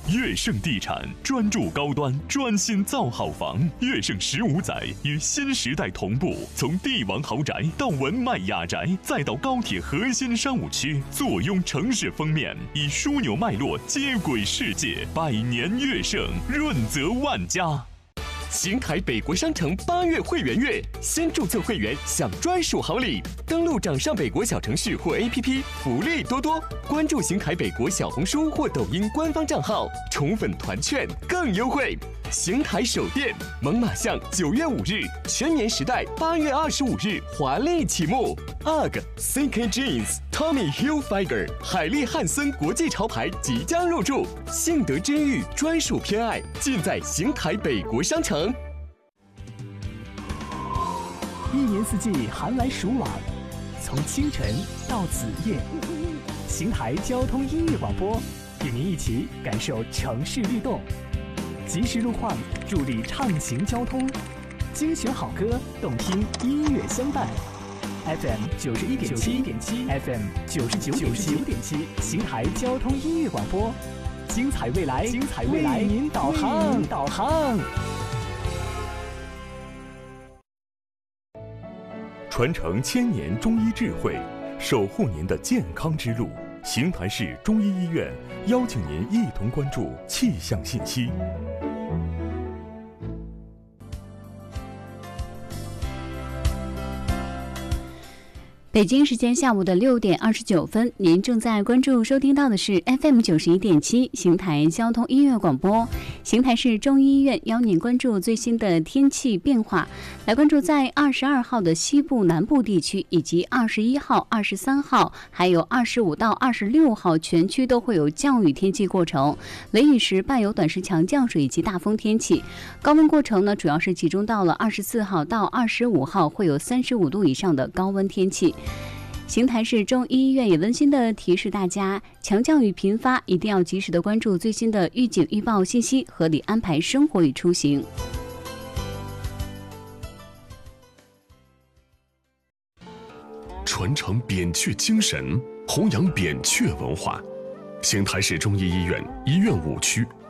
悦盛地产专注高端，专心造好房。悦盛15载与新时代同步，从帝王豪宅到文迈雅宅，再到高铁核心商务区，坐拥城市封面，以枢纽脉络接轨世界。百年悦盛，润泽万家。 邢台北国商城8月会员月，先注册会员享专属好礼。登录掌上北国小程序或 APP， 福利多多。关注邢台北国小红书或抖音官方账号，宠粉团券更优惠。邢台首店猛犸象9月5日，全年时代8月25日华丽启幕。UGG、CK Jeans、Tommy Hilfiger、海利汉森国际潮牌即将入驻，幸得之遇专属偏爱尽在邢台北国商城。 一年四季寒来暑往，从清晨到子夜，邢台交通音乐广播与您一起感受城市律动，及时路况助力畅行交通，精选好歌，动听音乐相伴。FM 91.7，FM 99.7，邢台交通音乐广播，精彩未来，为您导航。 传承1000年中医智慧，守护您的健康之路。邢台市中医医院邀请您一同关注气象信息。 北京时间下午的6点29分，您正在关注收听到的是 FM 91.7邢台交通音乐广播。邢台市中医医院邀您关注最新的天气变化，来关注在22号的西部南部地区，以及21号、23号，还有25到26号全区都会有降雨天气过程，雷雨时伴有短时强降水以及大风天气。高温过程呢，主要是集中到了24号到25号，会有35度以上的高温天气。邢台市中医医院也温馨的提示大家，强降雨频发，一定要及时的关注最新的预警预报信息，合理安排生活与出行。 传承扁鹊精神，弘扬扁鹊文化。邢台市中医医院医院5区